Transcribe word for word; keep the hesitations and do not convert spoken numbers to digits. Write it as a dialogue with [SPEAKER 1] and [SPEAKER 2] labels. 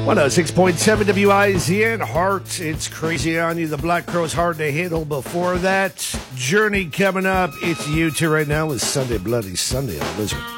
[SPEAKER 1] one oh six point seven W I Z N, Heart, It's Crazy on You. The Black Crowes, Hard to Handle. Before that, Journey coming up. It's U two right now with Sunday Bloody Sunday on Lizard.